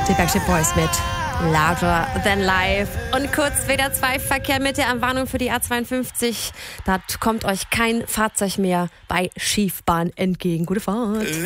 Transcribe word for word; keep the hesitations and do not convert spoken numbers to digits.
Die Backstreet Boys mit Louder Than Life. Und kurz W D R zwei Verkehr mit der Warnung für die A zweiundfünfzig. Da kommt euch kein Fahrzeug mehr bei Schiefbahn entgegen. Gute Fahrt.